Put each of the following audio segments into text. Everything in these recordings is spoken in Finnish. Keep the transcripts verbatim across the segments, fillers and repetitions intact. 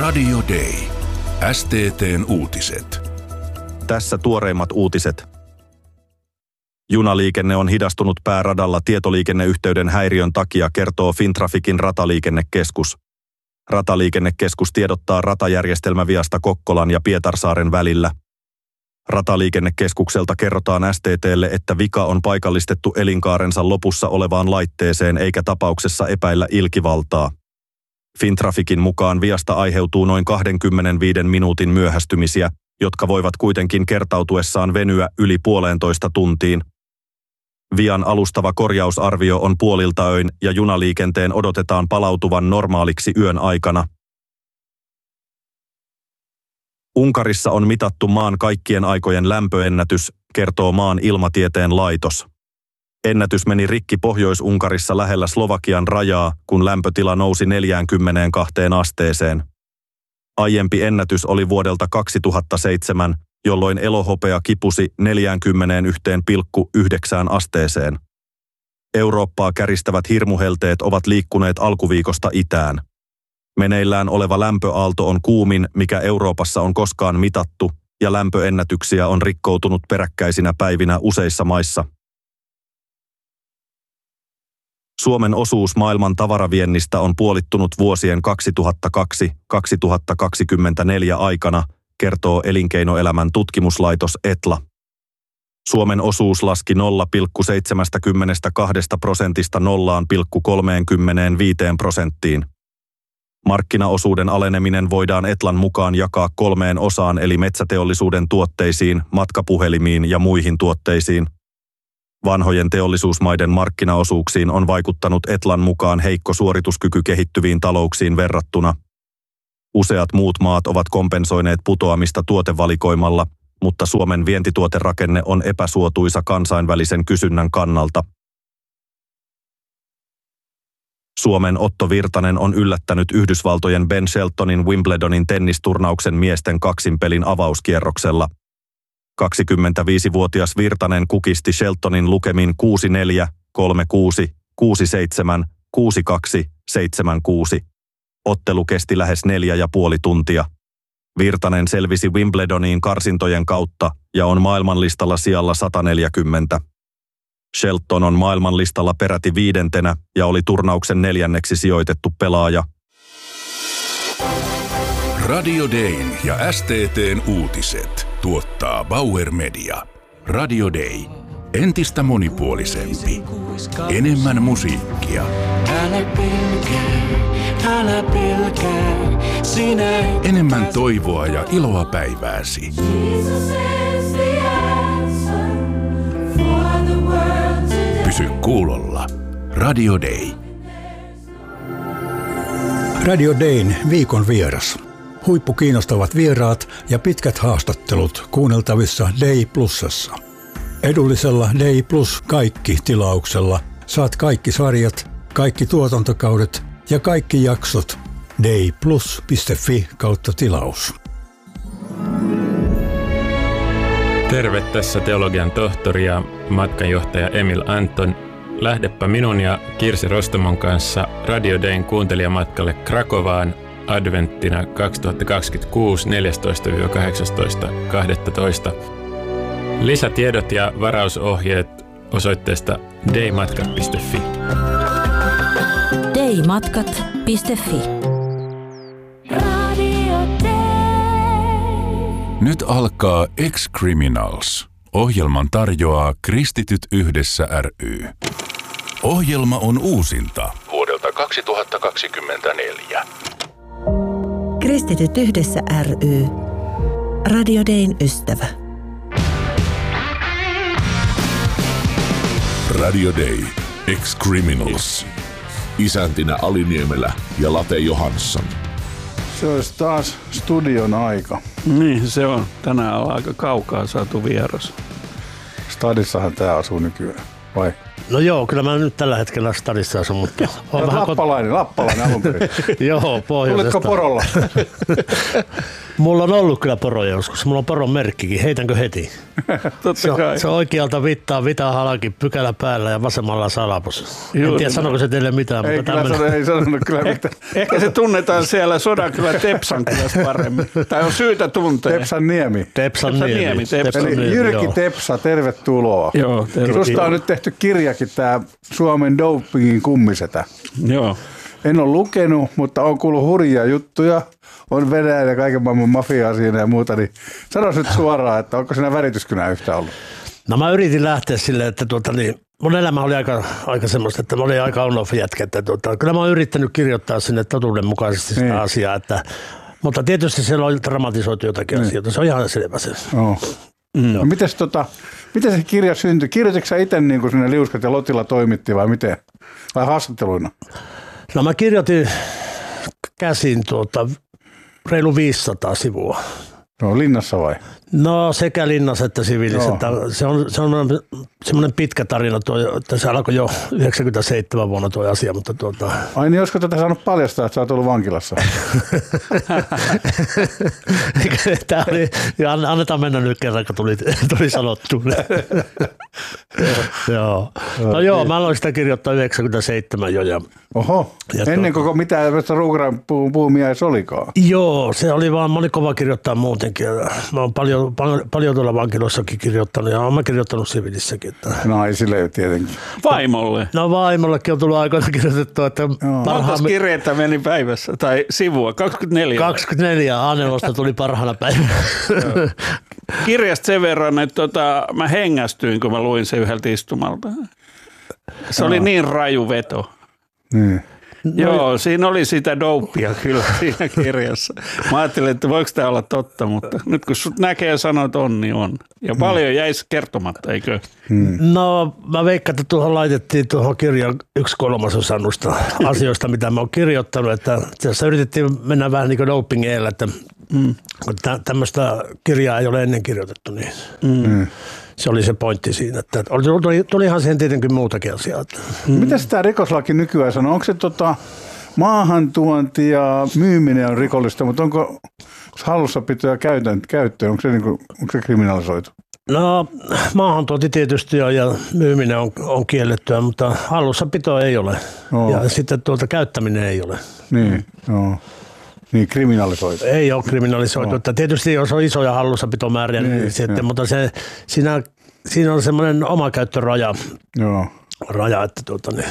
Radio Day. S T T:n uutiset. Tässä tuoreimmat uutiset. Junaliikenne on hidastunut pääradalla tietoliikenneyhteyden häiriön takia, kertoo Fintraficin rataliikennekeskus. Rataliikennekeskus tiedottaa ratajärjestelmäviasta Kokkolan ja Pietarsaaren välillä. Rataliikennekeskukselta kerrotaan S T T:lle, että vika on paikallistettu elinkaarensa lopussa olevaan laitteeseen eikä tapauksessa epäillä ilkivaltaa. Fintraficin mukaan viasta aiheutuu noin kaksikymmentäviisi minuutin myöhästymisiä, jotka voivat kuitenkin kertautuessaan venyä yli puolentoista tuntiin. Vian alustava korjausarvio on puolilta öin ja junaliikenteen odotetaan palautuvan normaaliksi yön aikana. Unkarissa on mitattu maan kaikkien aikojen lämpöennätys, kertoo maan ilmatieteen laitos. Ennätys meni rikki Pohjois-Unkarissa lähellä Slovakian rajaa, kun lämpötila nousi neljäänkymmeneenkahteen asteeseen. Aiempi ennätys oli vuodelta kaksituhattaseitsemän, jolloin elohopea kipusi neljäänkymmeneenyhteen pilkku yhdeksään asteeseen. Eurooppaa käristävät hirmuhelteet ovat liikkuneet alkuviikosta itään. Meneillään oleva lämpöaalto on kuumin, mikä Euroopassa on koskaan mitattu, ja lämpöennätyksiä on rikkoutunut peräkkäisinä päivinä useissa maissa. Suomen osuus maailman tavaraviennistä on puolittunut vuosien kaksituhattakaksi kaksituhattakaksikymmentäneljä aikana, kertoo elinkeinoelämän tutkimuslaitos Etla. Suomen osuus laski nolla pilkku seitsemänkymmentäkaksi prosentista nolla pilkku kolmekymmentäviisi prosenttiin. Markkinaosuuden aleneminen voidaan Etlan mukaan jakaa kolmeen osaan eli metsäteollisuuden tuotteisiin, matkapuhelimiin ja muihin tuotteisiin. Vanhojen teollisuusmaiden markkinaosuuksiin on vaikuttanut Etlan mukaan heikko suorituskyky kehittyviin talouksiin verrattuna. Useat muut maat ovat kompensoineet putoamista tuotevalikoimalla, mutta Suomen vientituoterakenne on epäsuotuisa kansainvälisen kysynnän kannalta. Suomen Otto Virtanen on yllättänyt Yhdysvaltojen Ben Sheltonin Wimbledonin tennisturnauksen miesten kaksinpelin avauskierroksella. kaksikymmentäviisivuotias Virtanen kukisti Sheltonin lukemin kuusi neljä, kolme kuusi, kuusi seitsemän, kuusi kaksi, seitsemän kuusi. Ottelu kesti lähes neljä ja puoli tuntia. Virtanen selvisi Wimbledoniin karsintojen kautta ja on maailmanlistalla sijalla sata neljäkymmentä. Shelton on maailmanlistalla peräti viidentenä ja oli turnauksen neljänneksi sijoitettu pelaaja. Radio Dayn ja S T T:n uutiset tuottaa Bauer Media. Radio Day. Entistä monipuolisempi. Enemmän musiikkia. Älä pelkää, älä pelkää, sinä Enemmän toivoa ja iloa päivääsi. Pysy kuulolla. Radio Day. Radio Dayn viikon vieras. Huippukiinnostavat vieraat ja pitkät haastattelut kuunneltavissa Day Plusassa. Edullisella Day Plus kaikki tilauksella saat kaikki sarjat, kaikki tuotantokaudet ja kaikki jaksot dayplus piste fi kautta tilaus. Terve, tässä teologian tohtori ja matkanjohtaja Emil Anton. Lähdepä minun ja Kirsi Rostomon kanssa Radio Dayn kuuntelijamatkalle Krakovaan adventtina kaksituhattakaksikymmentäkuusi neljästoista kahdeksastoista kahdestoista. Lisätiedot ja varausohjeet osoitteesta daymatkat piste fi. daymatkat piste fi. Nyt alkaa Ex-Criminals. Ohjelman tarjoaa Kristityt yhdessä ry. Ohjelma on uusinta vuodelta kaksituhattakaksikymmentäneljä. Kristityt yhdessä ry. Radio Dayn ystävä. Radio Day. Ex-Criminals. Isäntinä Aliniemelä ja Late Johansson. Se olisi taas studion aika. Niin, se on. Tänään on aika kaukaa saatu vieras. Stadissahan tää asuu nykyään, vai? No joo, kyllä mä nyt tällä hetkellä stadissa asun, mutta... On vähän lappalainen, kot... lappalainen alun perin. Joo, pohjoisesta. Tulitko porolla? Mulla on ollut kyllä poroja joskus. Mulla on poron merkkikin. Heitänkö heti? se, on, se on oikealta vittaa, vita halki, pykälä päällä ja vasemmalla salapus. En tiedä, sanoiko se teille mitään. Ei, mutta kyllä tämmönen... sano, ei sanonut kyllä mitään. Ehkä se tunnetaan siellä Sodankylä Tepsan kylässä paremmin. Tai on syytä tuntea. Tepsan niemi. Tepsan, Tepsan niemi. niemi. Tepsan Eli niemi. Jyrki Joo. Tepsa, tervetuloa. Joo, tervetuloa. Susta on nyt tehty kirjakin, tämä Suomen dopingin kummisetä. Joo. En ole lukenut, mutta on kuullut hurjia juttuja. On Venäjä ja kaiken maailman mafiaa siinä ja muuta. Niin sanois nyt suoraan, että onko siinä värityskynä yhtä ollut? No mä yritin lähteä silleen, että tuota, niin, mun elämä oli aika, aika semmoista, että mä olin aika on-off jätkä. Että, tuota, kyllä mä oon yrittänyt kirjoittaa sinne totuudenmukaisesti sitä niin. asiaa. Että, mutta tietysti siellä on dramatisoitu jotakin niin. asioita. Se on ihan selvä se. Oh. Mm. No, mites, tota, miten se kirja syntyi? Kirjoititko sä itse niin kuin sinne Liuskat ja Lotila toimitti vai miten? Vai haastatteluina? No mä kirjoitin käsin tuota, reilu viisisataa sivua. No linnassa vai? No sekä linnassa että siviilissä. Se on, se on semmoinen pitkä tarina, tuo, että se alkoi jo yhdeksänkymmentäseitsemän vuonna tuo asia. Mutta tuota... Ai niin, olisiko tätä saanut paljastaa, että sä oot ollut vankilassa? Tämä oli, ja annetaan mennä nyt kerran, kun tuli, tuli sanottu. joo. No joo, mä aloin sitä kirjoittaa yhdeksänkymmentäseitsemän jo. Ja, Oho, ja ennen koko mitään ruukaran puumia edes olikaan. Joo, se oli vaan, mä olin kova kirjoittaa muutenkin. Mä oon paljon, paljon, paljon tuolla vankiloissakin kirjoittanut ja olen kirjoittanut siviilissäkin. Että... Naisille tietenkin. Vaimolle? No vaimollekin on tullut aikoina kirjoitettua, että parhaan... Monta kirjeitä meni päivässä tai sivua? kaksikymmentäneljä? kaksikymmentäneljä Anelosta tuli parhaana päivänä. Kirjasta sen verran, että tota, mä hengästyin, kun mä luin sen yhdeltä istumalta. Se no. oli niin raju veto. Niin. Joo, no, siinä oli sitä dopea kyllä siinä kirjassa. Mä ajattelin, että voiko tämä olla totta, mutta nyt kun sut näkee ja sanoo, että on, niin on. Ja paljon jäisi kertomatta, eikö? Hmm. No mä veikkaan, että tuohon laitettiin tuohon kirjan yksi kolmasosa noista asioista, mitä mä oon kirjoittanut. Että tässä yritettiin mennä vähän niin kuin doping eellä, että hmm. tämmöistä kirjaa ei ole ennen kirjoitettu. Niin. Hmm. Se oli se pointti siinä, että tuli, tulihan siihen tietenkin muutakin asiaa. Mm. Mitäs tämä rikoslaki nykyään sanoo? Onko se tota, maahantuonti ja myyminen on rikollista, mutta onko hallussapito ja käyttö, onko se, niinku, onko se kriminalisoitu? No maahantuonti tietysti on ja myyminen on, on kiellettyä, mutta hallussapito ei ole oh. ja sitten tuolta käyttäminen ei ole. Niin, joo. Niin, kriminalisoitu. Ei ole kriminalisoitu. No. Tietysti jos on isoja hallussapitomääriä, niin, niin sitten, mutta se, siinä, siinä on semmoinen omakäyttöraja. Joo. Raja, että tuota niin.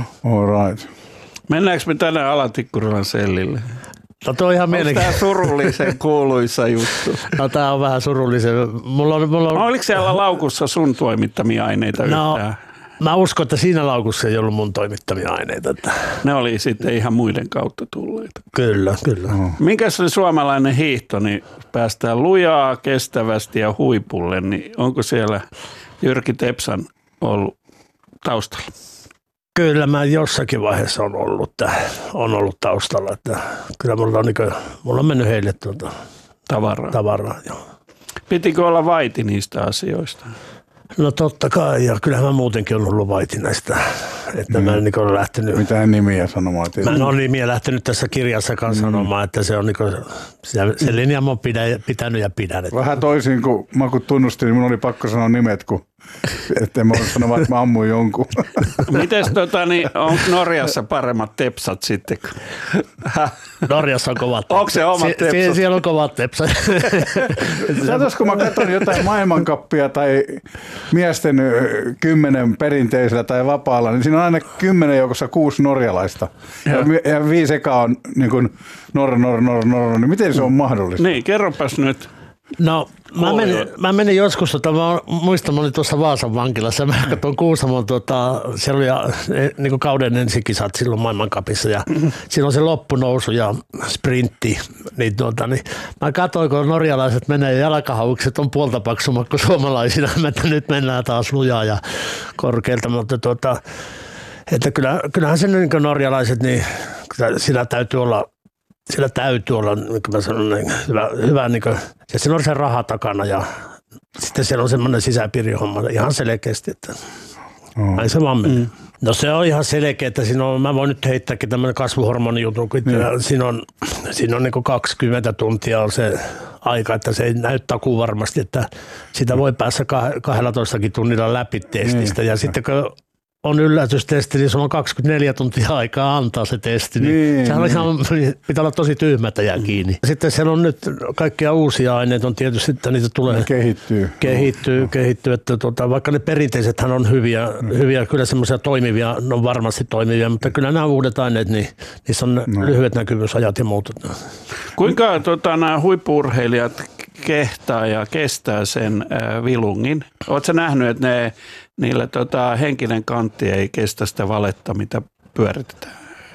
All right. Mennäänkö me tänään Ala-Tikkurilan sellille? No toi ihan mielenkiintoinen. Onko tämä surullisen kuuluisa juttu? No tää on vähän surullisen. Mulla on, mulla on... Oliko siellä laukussa sun toimittamia aineita no. yhtään? Mä uskon, että siinä laukussa ei ollut mun toimittamia aineita. Että... Ne oli sitten ihan muiden kautta tulleita. Kyllä, kyllä. Oh. Minkä se oli suomalainen hiihto, niin päästään lujaa, kestävästi ja huipulle, niin onko siellä Jyrki Tepsan ollut taustalla? Kyllä mä jossakin vaiheessa on ollut, on ollut taustalla. Että kyllä mulla on, niin kuin, mulla on mennyt heille tuota tavaraa. tavaraa joo. Pitikö olla vaiti niistä asioista? No totta kai, ja kyllähän mä muutenkin olen ollut vaiti näistä, että mm. mä en niin ole lähtenyt. Mitään nimiä sanomaan. Mä en ole nimiä lähtenyt tässä kirjassakaan mm. sanomaan, että se on niin kuin, se, se linja mä oon pidä, pitänyt ja pidän. Että. Vähän toisin kuin mä kun tunnustin, niin mun oli pakko sanoa nimet, kun ettei mä voinut sanoa, että mä ammuin jonkun. Mites tota, niin on Norjassa paremmat tepsat sitten? Norjassa on kovat tepsat. Onko se omat tepsat? Sie, siellä on kovat tepsat. Saatais, kun mä katson jotain maailmankappia tai miesten kymmenen perinteisellä tai vapaalla, niin siinä on aina kymmenen joukossa kuusi norjalaista. Ja, ja viisi ekaa on niin kuin Norra, Norra, Norra, Norra. Niin miten se on mahdollista? Niin, kerropas nyt. No, mä menin, mä menin joskus, tota, mä muistan, mä olin tuossa Vaasan vankilassa, mä katsoin Kuusamon, tota, siellä oli niin kuin kauden ensikisat silloin maailmankapissa ja mm-hmm. siinä on se loppunousu ja sprintti, niin, tuota, niin mä katsoin, kun norjalaiset menee ja jalkahaukset on puolta paksummat kuin suomalaisina, että nyt mennään taas lujaa ja korkealta, mutta tuota, että kyllä, kyllähän se niin kuin norjalaiset, niin siinä täytyy olla Sillä täytyy olla, niin kuin mä sanon, niin hyvä, hyvä niin kuin, ja siinä on se raha takana ja sitten siellä on semmoinen sisäpiirihomma ihan selkeästi. Että. Oh. Näin se vaan menee. Mm. No se on ihan selkeä, että siinä on, mä voin nyt heittääkin tämmöinen kasvuhormonijuttu, kun mm. siinä on, siinä on niin kuin kaksikymmentä tuntia on se aika, että se ei näy takuu varmasti, että sitä voi päässä kahdellatoista tunnilla läpi testistä. Mm. Ja sitten kun on yllätystesti, niin sulla on kaksikymmentäneljä tuntia aikaa antaa se testi, niin, niin sehän on ihan, pitää olla tosi tyhmätä jää kiinni. Sitten siellä on nyt kaikkia uusia aineita, on tietysti, että niitä tulee. Ne kehittyy. Kehittyy, no. kehittyy että tuota, vaikka ne perinteisethän on hyviä, no. hyviä kyllä semmoisia toimivia, ne on varmasti toimivia, mutta kyllä nämä uudet aineet, niin niissä on no. lyhyet näkyvyysajat ja muut. Kuinka tota, nämä huippu-urheilijat kehtaa ja kestää sen äh, vilungin? Oletko nähnyt, että ne niillä tota, henkinen kantti ei kestä sitä valetta, mitä pyöritetään?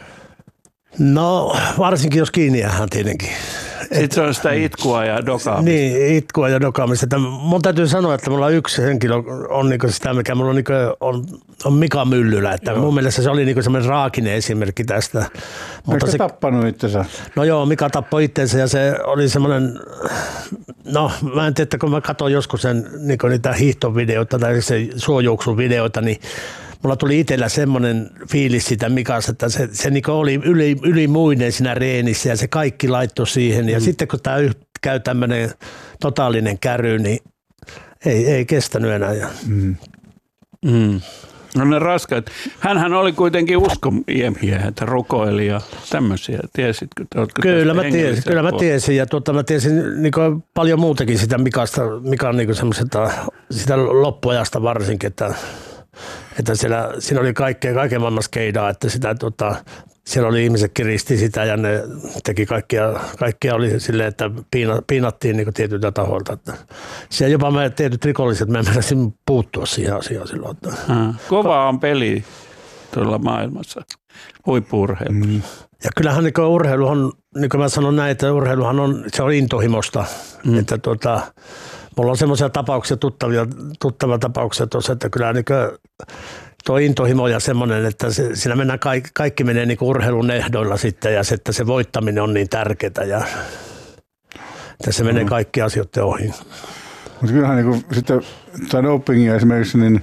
No varsinkin jos kiinni jäähän tietenkin. Sitten se on sitä itkua ja dokaamista. Niin, itkua ja dokaamista. Mun täytyy sanoa, että mulla yksi henkilö on niinku sitä, mikä mulla on, niinku, on, on Mika Myllylä. Että mun mielestä se oli niinku semmoinen raakinen esimerkki tästä. Eikö se tappanut itsensä? No joo, Mika tappoi itsensä ja se oli semmoinen, no mä en tiedä, kun mä katsoin joskus sen, niinku niitä hiihtovideoita tai se suojuoksuvideoita, niin mulla tuli itsellä semmoinen fiilis sitä Mikasta, että se, se niin oli yli, ylimuinen siinä reenissä ja se kaikki laittoi siihen. Ja mm. sitten kun tämä käy tämmöinen totaalinen käry, niin ei, ei kestänyt enää. Mm. Mm. No ne raskaat. Hänhän oli kuitenkin uskomiehiä, että rukoili ja tämmöisiä. Tiesitkö? Kyllä mä, tiesin, kyllä mä tiesin ja tuota, mä tiesin niin paljon muutakin sitä Mikasta, Mikan niin semmoisesta, sitä loppuajasta varsinkin, että Että siellä, siinä oli kaikkea, kaiken maailman skeidaa, että sitä, tota, siellä oli ihmiset kiristi sitä ja ne teki kaikkia, kaikkia oli silleen, että piina, piinattiin niin tietyiltä tahoilta. Että siellä jopa me tietyt rikolliset, me menisin puuttua siihen asiaan silloin. Että Kova on peli tuolla maailmassa, huippu-urheilu. Mm. Ja kyllähän niin urheiluhan, niin kuin mä sanon näin, että urheiluhan on, se on intohimosta, mm. että tuota, mulla on semmoisia tapauksia, tuttavia, tuttavia tapauksia tuossa, että kyllä niin tuo intohimo ja semmoinen, että se, siinä mennään kaikki, kaikki menee niin urheilun ehdoilla sitten ja se, että se voittaminen on niin tärkeää ja että se menee kaikki asioiden ohi. Mutta kyllähän niin kuin, sitten tämä dopingia esimerkiksi, niin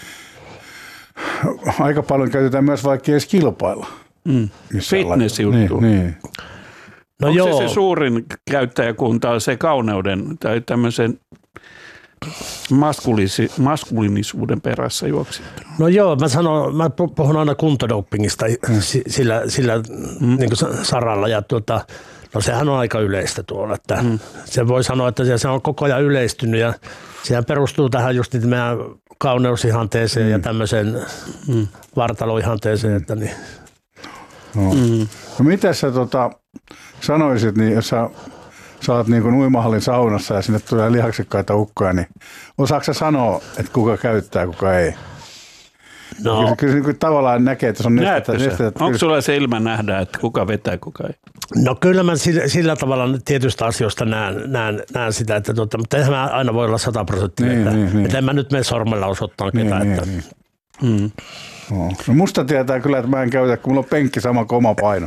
aika paljon käytetään myös vaikka edes kilpailla. Mm. Fitness-juttu. Niin, niin. No onko joo. se se suurin käyttäjäkunta se kauneuden tai tämmöisen maskuliinisuuden perässä juoksittu? No joo, mä sanon, mä puhun aina kuntodopingista mm. sillä, sillä mm. niin kuin saralla ja tuota, no sehän on aika yleistä tuolla, että mm. se voi sanoa, että se on koko ajan yleistynyt ja sehän perustuu tähän just meidän kauneusihanteeseen mm. ja tämmöiseen mm. vartaloihanteeseen, että niin. No. Mm. No miten sä tota, sanoisit, niin jos sä, sä oot niin kuin uimahallin saunassa ja sinne tulee lihaksikkaita ukkoja, niin osaatko sä sanoa, että kuka käyttää, kuka ei? No. Kyllä, kyllä niin tavallaan näkee, että se on nestettä. nestettä Onko sulla se ilma nähdä, että kuka vetää, kuka ei? No kyllä mä sillä, sillä tavalla tietystä asioista näen, näen, näen sitä, että tuota, mutta eihän mä aina voi olla sata prosenttia. Niin, että, niin, niin. että en mä nyt mene sormella osoittaa niin, ketään. Niin, että, niin. Mm. No. no musta tietää kyllä, että mä en käytä, kun mulla on penkki sama kuin oma paino.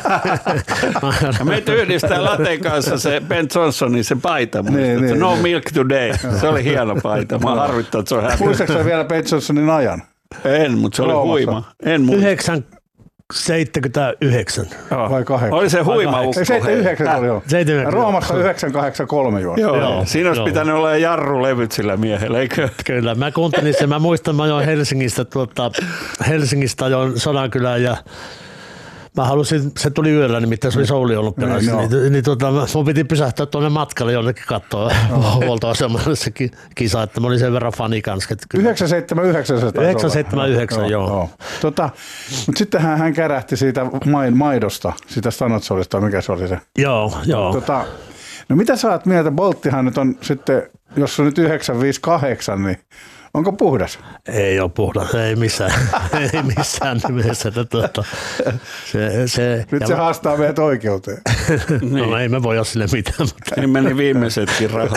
Meitä yhdistää lateen kanssa se Ben Johnsonin se paita. Niin, niin, no niin. Milk today. Se oli hieno paita. Mä harvittaa, että se on hämmentä. Muistatko sä vielä Ben Johnsonin ajan? En, mutta se oli Roomassa. Huima. En muista. seitsemänkymmentäyhdeksän. Joo. Vai kahdeksan? Oli se huima ukko. seitsemänkymmentäyhdeksän oli joo. Roomassa yhdeksän kahdeksan kolme juosta. Joo, joo. Siinä olisi joo. pitänyt olla jarrulevyt sillä miehellä, eikö? Kyllä, mä kuuntelin sen. Mä muistan, mä ajoin Helsingistä, tuota, Helsingistä ajoin Sodankylään ja mä halusin, se tuli yöllä, nimittäin se oli Soulin olympialaisissa, niin, niin, niin tuota, mun piti pysähtyä tuonne matkalle jonnekin katsoa huoltoasemalla se kisa, että mä olin sen verran fani kanssa. yhdeksän seitsemän yhdeksän yhdeksän seitsemän yhdeksän, joo. joo. Tota, mutta sittenhän hän kärähti siitä maidosta, siitä Stanotsolista, mikä se oli se. Joo, joo. Tota, no mitä sä oot mieltä, Bolttihan nyt on sitten, jos on nyt yhdeksän viisi kahdeksan, niin onko puhdas? Ei ole puhdas, ei missään, ei missään nimessä. Tuota, se, se, Nyt se mä... haastaa meidät oikeuteen. No niin. Ei me voi olla sille mitään. Mutta... Niin meni viimeisetkin rahat.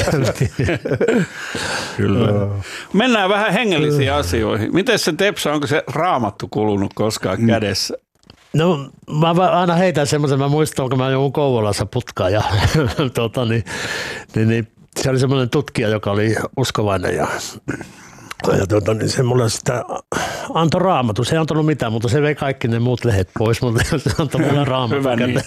Kyllä. Mennään vähän hengellisiin asioihin. Miten se Tepsa, onko se raamattu kulunut koskaan mm. kädessä? No mä aina heitän semmoisen, mä muistan, kun mä joudun Kouvolassa putkaan ja tuota, niin, niin, niin, se oli semmoinen tutkija, joka oli uskovainen ja Ja tuota, niin se mulle sitä antoi Raamatun. Se ei antanut mitään, mutta se vei kaikki ne muut lehdet pois, mutta se antoi mulle Raamatun. Hyvä niin.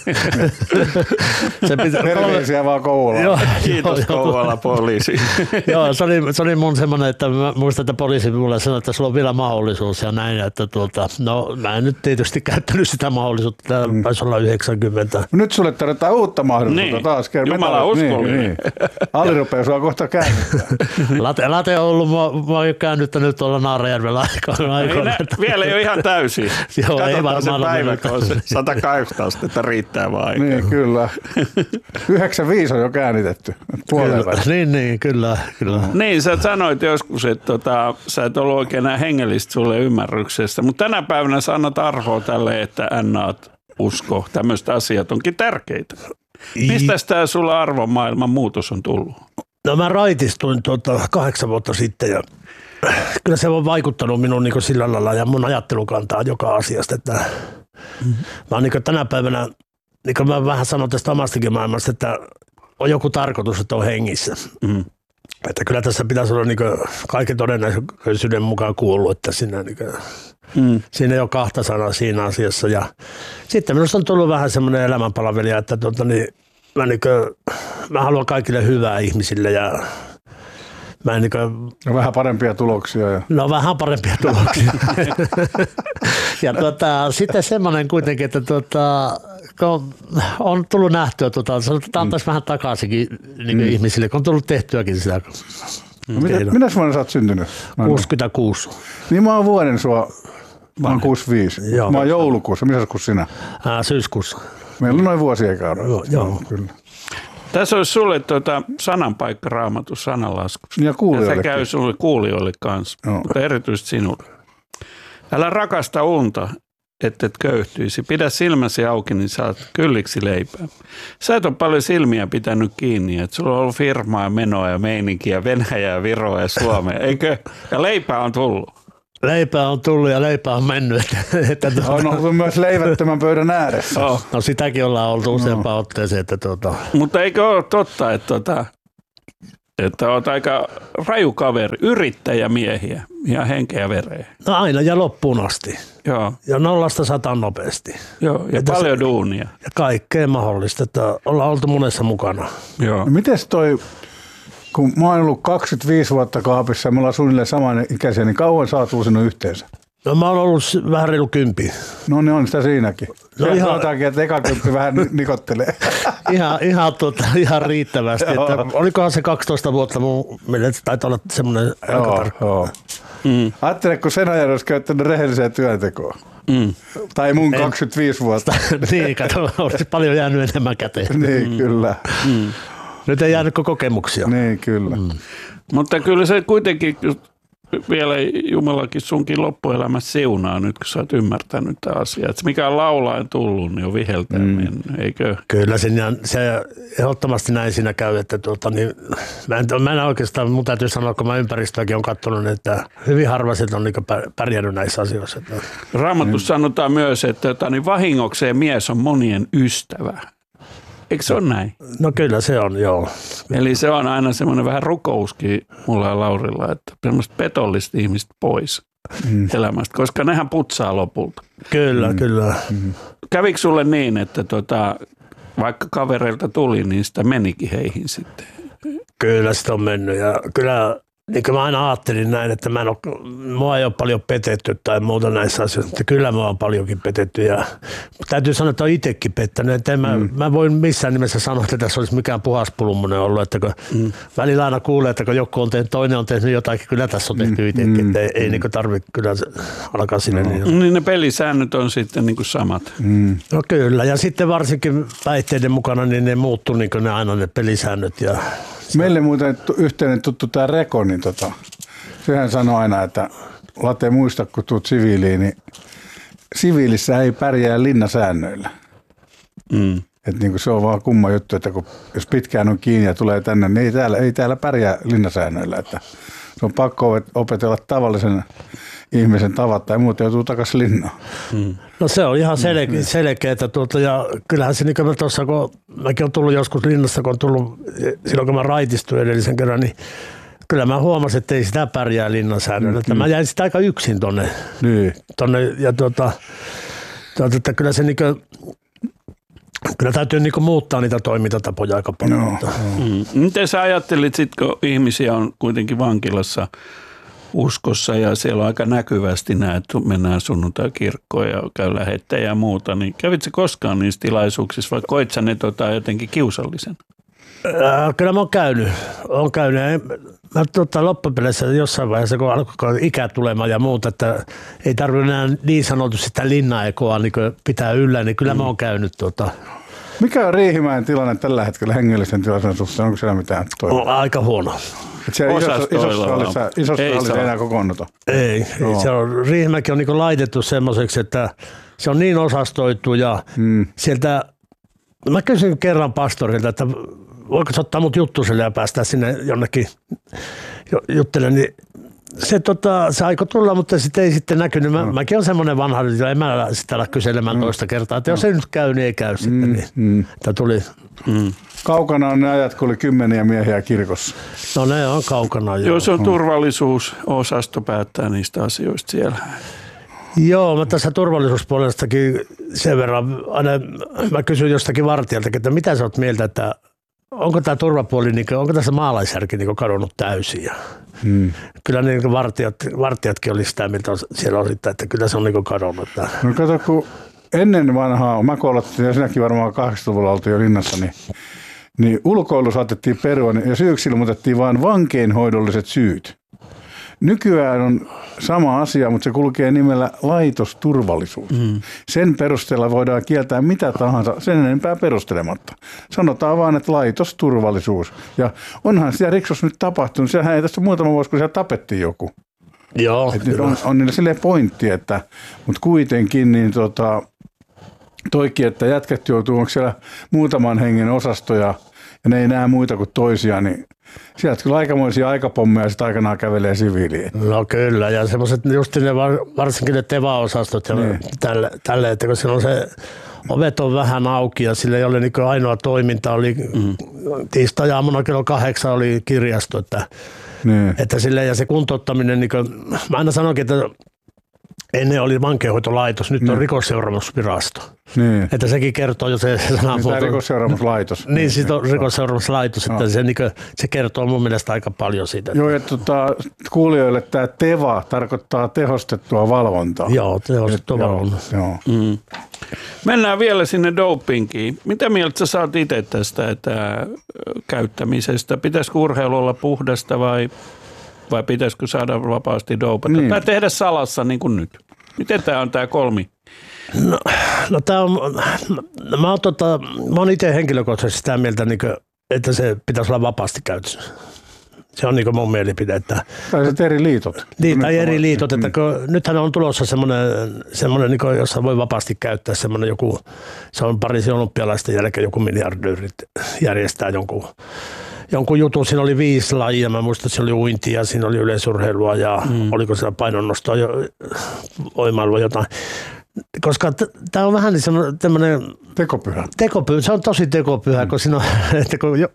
Se pitä, terveisiä vaan Kouvolaan. Joo, Kiitos joo, Kouvola poliisi. Joo, se oli, se oli mun semmoinen, että mä muistan, että poliisi mulle sanoi, että sulla on vielä mahdollisuus ja näin. Että tuota, no mä en nyt tietysti käyttänyt sitä mahdollisuutta. Tämä mm. taisi olla yhdeksänkymmentä. Nyt sulle tarvitaan uutta mahdollisuutta niin. taas. Jumala uskollinen. Niin, niin. Ali rupeaa sua kohta käännyttää. Late, late on ollut, mä, mä oon jo käännyttänyt tuolla Naarajärvellä aikoina. Ei, vielä ei ole ihan täysin. Joo, katsotaan ei varmaan se päivä, kun se sata kahdeksankymmentä astetta riittää vaan aikaa. Niin, kyllä. yhdeksänkymmentäviisi on jo käännitetty. Kyllä, niin, niin, kyllä, kyllä. Niin, sä sanoit joskus, että tota, sä et ollut oikein enää hengellistä sulle ymmärryksestä, mutta tänä päivänä sä annat arvoa tälle, että N-aat usko. Tämmöiset asiat onkin tärkeitä. Mistä tämä sulla arvomaailman muutos on tullut? No mä raitistuin tuota kahdeksan vuotta sitten ja kyllä se on vaikuttanut minun niin sillä lailla ja mun ajattelukantaa joka asiasta. Että mm-hmm. Mä oon niin tänä päivänä, niin kuin mä vähän sanon tästä omastakin maailmasta, että on joku tarkoitus, että on hengissä. Mm-hmm. Että kyllä tässä pitäisi olla niin kaiken todennäköisyyden mukaan kuullut, että siinä, niin kuin, mm. siinä ei ole kahta sanaa siinä asiassa. Ja sitten minusta on tullut vähän semmoinen elämänpalvelija, että tuota, niin, mä, niin kuin, mä haluan kaikille hyvää ihmisille ja mä en niin kuin, no vähän parempia tuloksia. Ja. No vähän parempia tuloksia. Ja tuota, sitten semmoinen kuitenkin, että tuota, kun on tullut nähtyä, tuota, sanotaan mm. vähän takaisinkin niin mm. ihmisille, kun on tullut tehtyäkin sitä. No, mitä, minä vuonna sä oot syntynyt? kuusikymmentäkuusi. Niin mä oon vuoden sua, mä oon kuusikymmentäviisi. Joo. Mä oon joulukuussa. Missä kuussa sinä? Ää, syyskuussa. Meillä on noin vuosi eikä ole. Joo, joo. Kyllä. Tässä olisi sulle tuota sananpaikka Raamatussa sananlaskussa. Ja kuulijoillekin. Ja se käy sulle kuulijoille kanssa, no. Mutta erityisesti sinulle. Älä rakasta unta, että et köyhtyisi. Pidä silmäsi auki, niin saat kylliksi leipää. Sä et ole paljon silmiä pitänyt kiinni, että sulla on ollut firmaa, menoa ja meininkiä, Venäjää, Viroa ja Suomea, eikö? Ja leipää on tullut. Leipää on tullut ja leipää on mennyt. Että tuota... On ollut myös leivättömän pöydän ääressä. Oh. No sitäkin ollaan oltu useampaan no. otteeseen. Että tuota... Mutta eikö ole totta, että, tuota, että olet aika raju kaveri, yrittäjämiehiä ja henkeä vereä? No aina ja loppuun asti. Joo. Ja nollasta sataan nopeasti. Joo, ja että paljon se... duunia. Ja kaikkea mahdollista, että ollaan oltu monessa mukana. Joo. No mites toi... Kun mä oon ollut kaksikymmentäviisi vuotta kaapissa ja me ollaan suunnilleen samanikäisiä, niin kauan sä oot uusinut yhteensä? No mä oon ollut vähän reilu kympi. No niin on sitä siinäkin. No ihan... Sanotaankin, että eka kymppi vähän nikottelee. ihan, ihan, tuota, ihan riittävästi. Että olikohan se kaksitoista vuotta mun mielestä taitaa olla semmoinen aika tarkka. Mm. Ajattele, kun sen ajan olisi käyttänyt rehelliseen työntekoon. Mm. Tai mun en... kaksikymmentäviisi vuotta. Niin, kato, olisi paljon jäänyt enemmän käteen. niin, mm. kyllä. Mm. Nyt ei jäänyt kokemuksia. Niin, kyllä. Mm. Mutta kyllä se kuitenkin vielä Jumalakin sunkin loppuelämässä siunaa nyt, kun sä oot ymmärtänyt tämä asia. Että mikä on laulaen tullut, niin on viheltäen mm. mennyt, eikö? Kyllä, se, se ehdottomasti näin siinä käy. Että tuota, niin, mä, en, mä en oikeastaan, mun täytyy sanoa, kun mä ympäristöäkin on katsonut, että hyvin harvaset on niin pärjännyt näissä asioissa. Että. Raamatussa mm. sanotaan myös, että tota, niin vahingokseen mies on monien ystävä. Eikö se ole näin? No kyllä se on, joo. Eli se on aina semmoinen vähän rukouskin mulla ja Laurilla, että semmoista petollista ihmistä pois mm. elämästä, koska nehän putsaa lopulta. Kyllä, mm. kyllä. Mm. Kävikö sulle niin, että tota, vaikka kavereilta tuli, niin sitä menikin heihin sitten? Kyllä sitä on mennyt ja kyllä... Niin kuin mä aina ajattelin näin, että mä en ole, mua ei ole paljon petetty tai muuta näissä asioissa, mutta kyllä mä oon paljonkin petetty. Ja täytyy sanoa, että olen itsekin pettänyt. Että en mä, mm. mä voin missään nimessä sanoa, että tässä olisi mikään puhaspulummonen ollut. Että kun mm. välillä aina kuulee, että kun joku on tehnyt, toinen on tehnyt jotakin, kyllä tässä on tehty itsekin. Mm. Että ei, ei mm. niin tarvitse kyllä alkaa sinne. No. Niin, niin ne pelisäännöt on sitten niin kuin samat. Mm. No kyllä, ja sitten varsinkin päihteiden mukana, niin ne muuttuu niin kuin ne aina ne pelisäännöt. Ja meille muuten yhteinen tuttu tämä Reko, niin tota, sehän sanoi aina, että Late muista, kun tuut siviiliin, niin siviilissä ei pärjää linnasäännöillä. Mm. Et niin kuin se on vaan kumma juttu, että kun, jos pitkään on kiinni ja tulee tänne, niin ei täällä, ei täällä pärjää linnasäännöillä. Että se on pakko opetella tavallisen ihmisen tavat tai muuten joutuu takaisin linnaan. Mm. No se on ihan selkeä, mm. selkeää. Tuota, ja kyllähän se, niin kuin mä tuossa, kun mäkin olen tullut joskus linnassa, kun on tullut, silloin kun mä raitistuin edellisen kerran, niin kyllä mä huomasin, että ei sitä pärjää Linnansäärellä. Mm. Mä jäin sitä aika yksin tonne. Niin. tonne ja tuota, tuota, että kyllä se niinku, kyllä täytyy niinku muuttaa niitä toimintatapoja aika paljon. No. Mm. Miten sä ajattelit sit, kun ihmisiä on kuitenkin vankilassa uskossa ja siellä on aika näkyvästi nämä, että mennään sunnuntai-kirkkoon ja käy lähettejä ja muuta, niin kävitsä koskaan niissä tilaisuuksissa vai koit sä ne tota jotenkin kiusallisen? Äh, kyllä mä oon käynyt. Oon käynyt. Mä tota, loppupeleissä jossain vaiheessa, kun alkoi ikä tulemaan ja muuta, että ei tarvitse enää niin sanotusti sitä linnaekoa niin pitää yllä, niin kyllä mm. mä oon käynyt. Tota. Mikä on Riihimäen tilanne tällä hetkellä hengellisen tilanteen suhteen? Onko siellä mitään toimia? Aika huono. Siellä isossa, isossa salissa, isossa ei salissa enää kokoonnuta? Ei. ei se on, Riihimäki on niin laitettu semmoiseksi, että se on niin osastoitu ja mm. sieltä, mä kysyin kerran pastorilta, että voiko se ottaa mut juttuselle ja päästä sinne jonnekin juttelemaan, niin se, tota, se aikoi tulla, mutta sitten ei sitten näkynyt. Mä, no. Mäkin on semmoinen vanha, että en mä sitä ala kyselemään no. toista kertaa, että jos no. ei nyt käy, niin ei käy mm, sitten. Niin, mm. tuli. Mm. Kaukana on ne ajat, kun oli kymmeniä miehiä kirkossa. No ne on kaukana. Joo, se on turvallisuusosasto päättää niistä asioista siellä. Joo, mä tässä turvallisuuspuolestakin sen verran, aina mä kysyn jostakin vartijaltakin, että mitä sä oot mieltä, että onko tämä turvapuoli, niin onko tässä maalaisjärki niin kadonnut täysin? Ja hmm. Kyllä niin vartijat, vartijatkin oli sitä mieltä siellä osittain, että kyllä se on niin kadonnut. No kato, kun ennen vanhaa, mä kouluttiin ja sinäkin varmaan kahdeksankymmentäluvulla oltiin jo linnassa, niin, niin ulkoilu saatettiin perua ja syyksi ilmoitettiin vain vankeinhoidolliset syyt. Nykyään on sama asia, mutta se kulkee nimellä laitosturvallisuus. Mm. Sen perusteella voidaan kieltää mitä tahansa, sen enempää perustelematta. Sanotaan vaan, että laitosturvallisuus. Ja onhan siellä riksos nyt tapahtunut. Sehän ei tässä muutama vuosi, kun siellä tapettiin joku. Joo. On, on niillä silleen pointti, että, mutta kuitenkin niin tota, toikin, että jätkät joutuu, onko siellä muutaman hengen osastoja ja ne ei näe muita kuin toisia, niin sieltä kyllä aikamoisia aikapommeja sitten aikanaan kävelee siviiliin. No kyllä, ja semmoiset just ne varsinkin ne Teva-osastot ja niin. tälle, tälle, että kun siinä on se ovet on vähän auki ja sillä ei ole niin ainoa toiminta, oli mm. tiistai-aamuna kello kahdeksan oli kirjasto, että, niin. että sille, ja se kuntouttaminen, niin kuin, mä aina sanoinkin, että ennen oli vankeinhoitolaitos, nyt on niin. rikosseuraamusvirasto. Niin. Että sekin kertoo jo se sanamuoto. Niin rikosseuraamuslaitos. Niin, sitten on rikosseuraamuslaitos, että no. se, niin kuin, se kertoo mun mielestä aika paljon siitä. Joo, ja tota, kuulijoille tämä TEVA tarkoittaa tehostettua valvontaa. Joo, tehostettua Et, valvontaa. Joo. Mm. Mennään vielä sinne dopingiin. Mitä mieltä sä saat itse tästä että, käyttämisestä? Pitäisikö urheilu olla puhdasta vai... vai pitäisikö saada vapaasti dopata? Niin. Tai tehdä salassa niin kuin nyt? Miten tämä on tämä kolmi? No, no tämä on, no, mä oon, tota, mä oon itse henkilökohtaisesti sitä mieltä, niin kuin, että se pitäisi olla vapaasti käytössä. Se on niin kuin mun mielipide. Että, tai sitten eri liitot. Niin, tai eri liitot. Että kun, nythän on tulossa semmoinen, semmoinen niin kuin, jossa voi vapaasti käyttää semmoinen joku, se on Pariisin olympialaisten jälkeen joku miljardöörit järjestää jonkun Jonkun jutun, siinä oli viisi lajia, mä muistan, että siinä oli uintia, siinä oli yleisurheilua ja mm. oliko siellä painonnostoa, voimailua jotain. Koska tämä on vähän niin tämmöinen... Tekopyhä. Tekopyhä, se on tosi tekopyhä, mm. kun siinä on, että kun jo,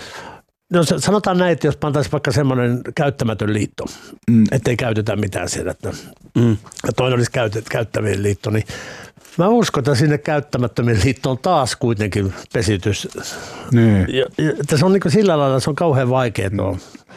no sanotaan näin, että jos pantaisiin vaikka semmoinen käyttämätön liitto, mm. ettei käytetä mitään siellä, että mm. ja toinen olisi käytet, käyttävien liitto, niin mä uskon, että sinne käyttämättömien liittoon taas kuitenkin pesitys. Niin. Ja, ja, että se on niin kuin sillä lailla, se on kauhean vaikea. No.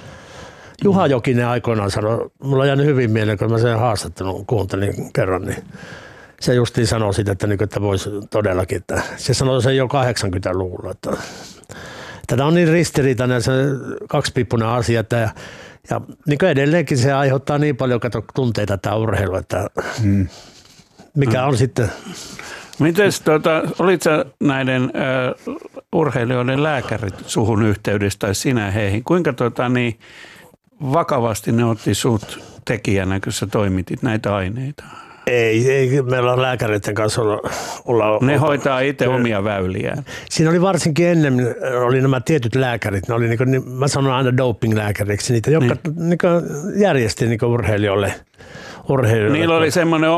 Juha Jokinen aikoinaan sanoi, mulla on jäänyt hyvin mieleen, kun mä sen haastattelun kuuntelin kerran, niin se justiin sanoi sitä, että, niin, että voisi todellakin, että se sanoi sen jo kahdeksankymmentäluvulla, että, että tämä on niin ristiriitainen se kaksipiippunen asia, että ja, ja niin kuin edelleenkin se aiheuttaa niin paljon kato, tunteita tämä urheilu, että hmm. mikä hmm. on sitten... Mites, tuota, olit sä näiden äh, urheilijoiden lääkärit suhun yhteydessä tai sinä heihin? Kuinka tuota, niin, vakavasti ne otti sut tekijänä, kun sä toimitit näitä aineita? Ei, ei meillä on lääkäreiden kanssa olla... olla ne hoitaa itse omia väyliään. Siinä oli varsinkin ennen, oli nämä tietyt lääkärit, ne oli niin kuin, mä sanon aina doping-lääkäriksi, niitä, jotka niin. Niin järjesti niin urheilijoille. urheilijoille. Niillä oli semmoinen oma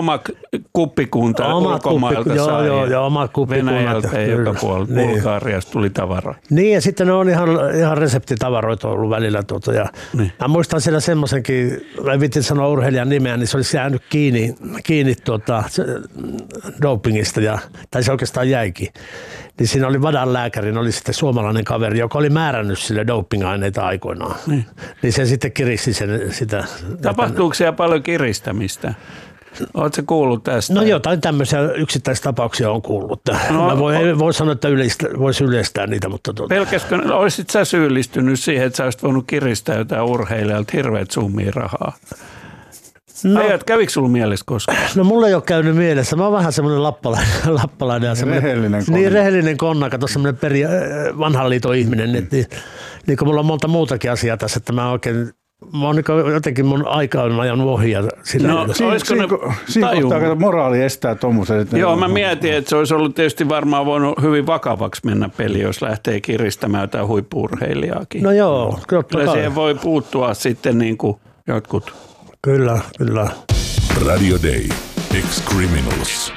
kuppikunta Omat ulkomailta kuppi, sai. Joo, joo, joo, omat kuppikunnat. Venäjältä ja joka puolelta. Niin. Bulgariasta tuli tavaraa. Niin, ja sitten ne on ihan, ihan reseptitavaroita ollut välillä. Tuota, ja niin. Mä muistan siellä semmoisenkin, mä vitin sanoa urheilijan nimeä, niin se olisi jäänyt kiinni, kiinni tuota, dopingista, ja, tai se oikeastaan jäikin. Niin siinä oli Vadan lääkäri, oli sitten suomalainen kaveri, joka oli määrännyt sille dopingaineita aikoinaan. Niin, niin se sitten kiristi sen, sitä. Tapahtuuko siellä paljon kiristämistä? Oletko kuullut tästä? No jotain tämmöisiä yksittäistapauksia on kuullut. No, Mä voi, ei voi sanoa, että yleistä, voisi yleistää niitä, mutta... Tuota. Pelkäskö, olisit sä syyllistynyt siihen, että sä olisit voinut kiristää jotain urheilijalta hirveät summia rahaa? No, Ajat, kävikö sulla mielessä koskaan? No mulla ei ole käynyt mielessä. Mä oon vähän semmoinen lappalainen. lappalainen ja rehellinen konna. Niin, rehellinen konna. Kato semmoinen peri, vanhan liiton ihminen. Mm. Niin, niin kuin mulla on monta muutakin asiaa tässä, että mä oikein... Mä oon niin jotenkin mun aikaa on ajanut ohi. Ja sillä no, siinä, olisiko siinä, ne siinä kohtaa moraali estää tuommoisen. Joo, mä mietin, että se olisi ollut tietysti varmaan voinut hyvin vakavaksi mennä peli, jos lähtee kiristämään jotain huippu-urheilijaakin. No joo, kyllä. Kyllä siihen voi puuttua sitten niin kuin jotkut. Kyllä, kyllä. Radio Day. Ex-Criminals.